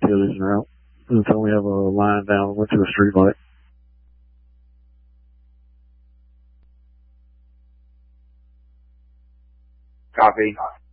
utilities are out until we have a line down went to a street light. Copy.